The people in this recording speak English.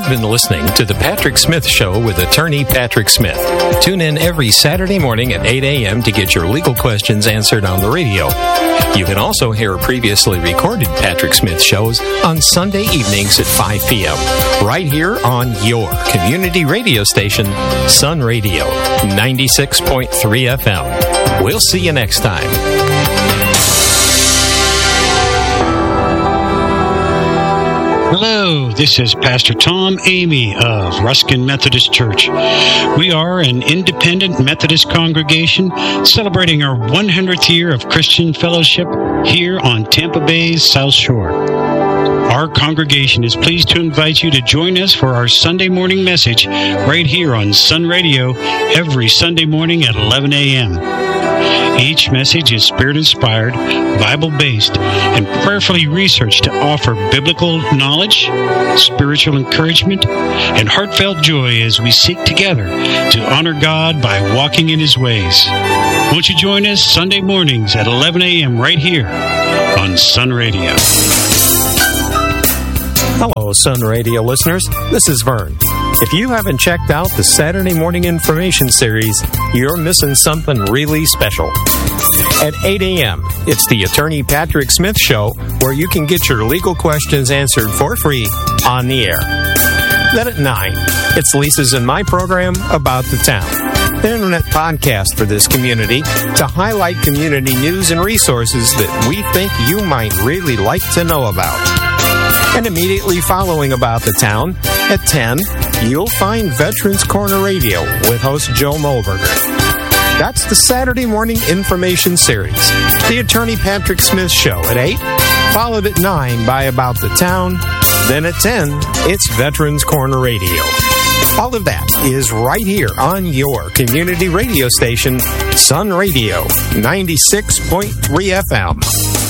been listening to The Patrick Smith Show with attorney Patrick Smith. Tune in every Saturday morning at 8 a.m. to get your legal questions answered on the radio. You can also hear previously recorded Patrick Smith shows on Sunday evenings at 5 p.m. right here on your community radio station, Sun Radio, 96.3 FM. We'll see you next time. Hello, this is Pastor Tom Amy of Ruskin Methodist Church. We are an independent Methodist congregation celebrating our 100th year of Christian fellowship here on Tampa Bay's South Shore. Our congregation is pleased to invite you to join us for our Sunday morning message right here on Sun Radio every Sunday morning at 11 a.m. Each message is Spirit-inspired, Bible-based, and prayerfully researched to offer biblical knowledge, spiritual encouragement, and heartfelt joy as we seek together to honor God by walking in His ways. Won't you join us Sunday mornings at 11 a.m. right here on Sun Radio? Hello, Sun Radio listeners. This is Vern. If you haven't checked out the Saturday Morning Information Series, you're missing something really special. At 8 a.m., it's the Attorney Patrick Smith Show, where you can get your legal questions answered for free on the air. Then at 9, it's Lisa's and my program, About the Town, the internet podcast for this community to highlight community news and resources that we think you might really like to know about. And immediately following About the Town, at 10, you'll find Veterans Corner Radio with host Joe Molberger. That's the Saturday Morning Information Series, the Attorney Patrick Smith Show at 8, followed at 9 by About the Town. Then at 10, it's Veterans Corner Radio. All of that is right here on your community radio station, Sun Radio, 96.3 FM.